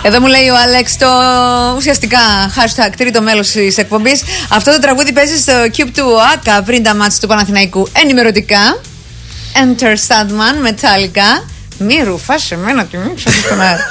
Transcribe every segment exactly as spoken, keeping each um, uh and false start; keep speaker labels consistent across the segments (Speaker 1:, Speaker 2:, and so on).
Speaker 1: Εδώ μου λέει ο Άλεξ το ουσιαστικά hashtag τρίτο μέλος της εκπομπής. Αυτό το τραγούδι παίζει στο Cube του ΟΑΚΑ πριν τα μάτς του Παναθηναϊκού. Ενημερωτικά. Enter Sandman, Metallica. Μη ρουφάς εμένα και μη ξέρεις τον αέρα.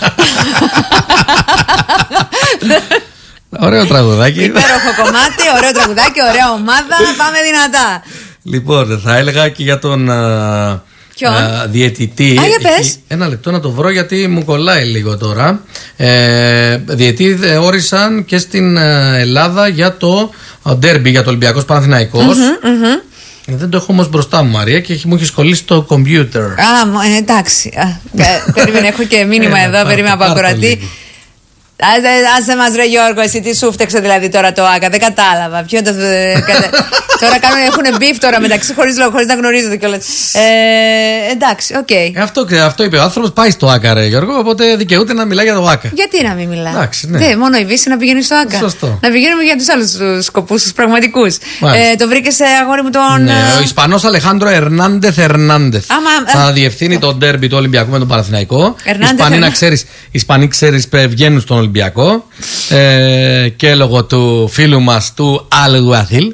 Speaker 2: Ωραίο τραγουδάκι.
Speaker 1: Υπέροχο κομμάτι, ωραίο τραγουδάκι, ωραία ομάδα. Πάμε δυνατά.
Speaker 2: Λοιπόν, θα έλεγα και για τον α, α, διαιτητή.
Speaker 1: Α, για πες.
Speaker 2: Ένα λεπτό να το βρω γιατί μου κολλάει λίγο τώρα. Ε, διαιτητή όρισαν και στην Ελλάδα για το ντέρμπι, για το Ολυμπιακός Παναθηναϊκός. Mm-hmm, mm-hmm. Δεν το έχω όμως μπροστά μου, Μαρία, και μου έχει κολλήσει το κομπιούτερ.
Speaker 1: Α, ε, εντάξει. Περίμενε, έχω και μήνυμα εδώ, περίμενα από ακροατή. Άσε μας ρε Γιώργο, εσύ τι σου φταίξε δηλαδή τώρα το ΆΚΑ, δεν κατάλαβα. Ποιο το. Τώρα κάνουν, έχουν μπιφ τώρα μεταξύ χωρίς λόγο, χωρίς να γνωρίζονται κιόλας. Ε, εντάξει, οκ. Okay.
Speaker 2: Αυτό, αυτό είπε ο άνθρωπος, πάει στο ΆΚΑ, ρε Γιώργο, οπότε δικαιούται να μιλάει για το ΆΚΑ.
Speaker 1: Γιατί να μην μιλάει.
Speaker 2: Εντάξει, ναι.
Speaker 1: Δε, μόνο η Βύση να πηγαίνει στο ΆΚΑ.
Speaker 2: Σωστό.
Speaker 1: Να πηγαίνουμε για τους άλλους σκοπούς, τους πραγματικούς. Ε, το βρήκε σε αγόρι μου τον.
Speaker 2: Ναι, ο Ισπανός Αλεχάνδρο Ερνάντεθ Ερνάντεθ. Θα διευθύνει το ντέρμπι του Ολυμπιακού με τον Παναθηναϊκό. Ισπανοί, ξέρεις, βγαίνουν στον Ολυμπιακό. Ε, και λόγω του φίλου μας του Αλγουαθίλ.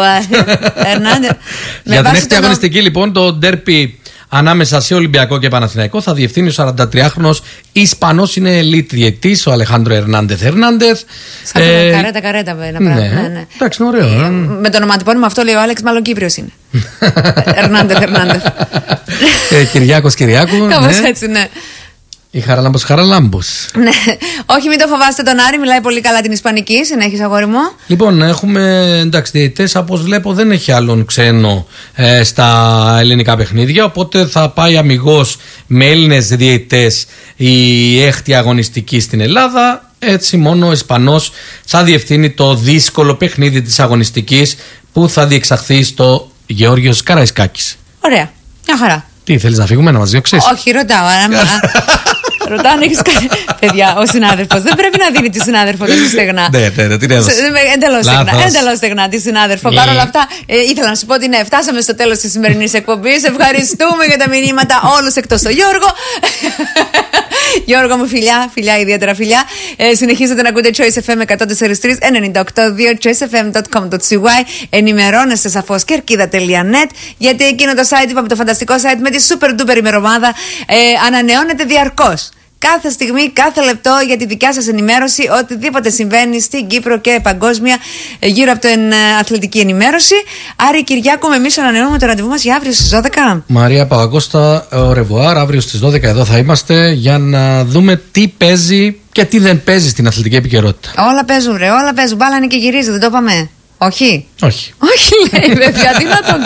Speaker 2: Για την έκτη αγωνιστική λοιπόν το ντέρπι ανάμεσα σε Ολυμπιακό και Παναθηναϊκό θα διευθύνει ο σαραντατριάχρονος Ισπανός, είναι elite διαιτητής, ο Αλεχάνδρο Ερνάντεθ Ερνάντεθ.
Speaker 1: Σαν ε, καρέτα καρέτα ένα πράγμα.
Speaker 2: Ναι, ναι, ναι. Εντάξει, είναι ωραίο. Ε,
Speaker 1: με το ονοματεπώνυμο αυτό λέει ο Άλεξ, μάλλον Κύπριος είναι. Ερνάντεθ Ερνάντεθ.
Speaker 2: ε, Κυριάκος Κυριάκου.
Speaker 1: Κάπως ναι. Έτσι, ναι.
Speaker 2: Η Χαραλάμπος Χαραλάμπος.
Speaker 1: Ναι, όχι, μην το φοβάστε τον Άρη, μιλάει πολύ καλά την Ισπανική. Συνέχισε, αγόρι μου.
Speaker 2: Λοιπόν, έχουμε εντάξει διαιτητές, όπως βλέπω δεν έχει άλλον ξένο ε, στα ελληνικά παιχνίδια. Οπότε θα πάει αμιγώς με Έλληνες διαιτητές η έκτη αγωνιστική στην Ελλάδα. Έτσι, μόνο ο Ισπανός θα διευθύνει το δύσκολο παιχνίδι της αγωνιστικής που θα διεξαχθεί στο Γεώργιος Καραϊσκάκης.
Speaker 1: Ωραία, μια χαρά.
Speaker 2: Τι, θέλεις να φύγουμε να μας διώξεις?
Speaker 1: Όχι, ρωτάω. Ρωτάω αν έχεις κάνει. Παιδιά, ο συνάδελφος δεν πρέπει να δίνει τη συνάδελφο τόσο στεγνά.
Speaker 2: Ναι, ναι, ναι, την έδωσε.
Speaker 1: Εντελώς στεγνά, εντελώς στεγνά τη συνάδελφο. Παρ' όλα αυτά, ήθελα να σου πω ότι ναι, φτάσαμε στο τέλος της σημερινής εκπομπής. Ευχαριστούμε για τα μηνύματα όλους εκτός το Γιώργο. Γιώργο μου, φιλιά, φιλιά, ιδιαίτερα φιλιά. Ε, συνεχίζετε να ακούτε Choice εφ εμ εκατόν τέσσερα τρία εννιά οκτώ δύο, choice f m dot com dot c y. Ενημερώνεστε σαφώς κερκίδα τελεία net, γιατί εκείνο το site, είπαμε, το φανταστικό site με τη super duper ημερομάδα, ε, ανανεώνεται διαρκώς. Κάθε στιγμή, κάθε λεπτό για τη δικιά σας ενημέρωση, οτιδήποτε συμβαίνει στην Κύπρο και παγκόσμια γύρω από την αθλητική ενημέρωση. Άρη Κυριάκου, εμείς ανανεώνουμε το ραντεβού μας για αύριο στις δώδεκα.
Speaker 2: Μαρία Παπακώστα, ο ρεβουάρ, αύριο στις δώδεκα εδώ θα είμαστε για να δούμε τι παίζει και τι δεν παίζει στην αθλητική επικαιρότητα.
Speaker 1: Όλα παίζουν, ρε, όλα παίζουν. Μπάλα είναι και γυρίζει, δεν το είπαμε? Όχι.
Speaker 2: Όχι.
Speaker 1: Όχι, λέει, παιδιά, τι να τον